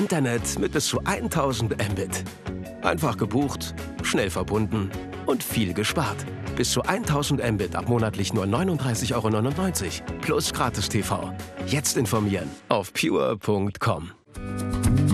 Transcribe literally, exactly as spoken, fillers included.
Internet mit bis zu tausend Mbit. Einfach gebucht, schnell verbunden und viel gespart. Bis zu tausend Mbit ab monatlich nur neununddreißig Euro neunundneunzig plus Gratis-T V. Jetzt informieren auf pure punkt com.